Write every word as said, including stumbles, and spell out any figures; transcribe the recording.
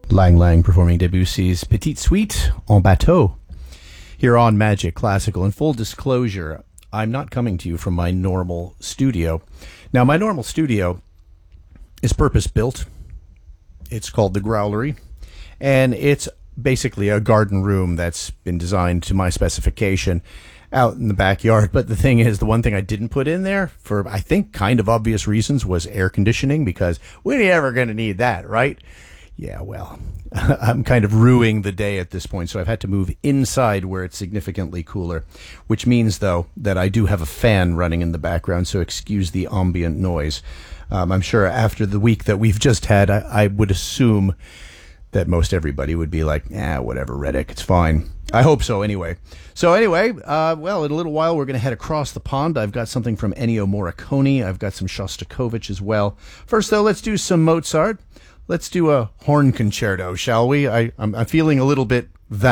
Lang Lang performing Debussy's Petite Suite en Bateau here on Magic Classical. In full disclosure, I'm not coming to you from my normal studio. Now, my normal studio is purpose-built. It's called the Growlery, and it's basically a garden room that's been designed to my specification out in the backyard. But the thing is, the one thing I didn't put in there, for I think kind of obvious reasons, was air conditioning, because when are you ever going to need that, right? Yeah, well, I'm kind of ruining the day at this point, so I've had to move inside where it's significantly cooler, which means, though, that I do have a fan running in the background, so excuse the ambient noise. Um, I'm sure after the week that we've just had, I, I would assume that most everybody would be like, ah, whatever, Reddick, it's fine. I hope so, anyway. So anyway, uh, well, in a little while, we're going to head across the pond. I've got something from Ennio Morricone. I've got some Shostakovich as well. First, though, let's do some Mozart. Let's do a horn concerto, shall we? I, I'm, I'm feeling a little bit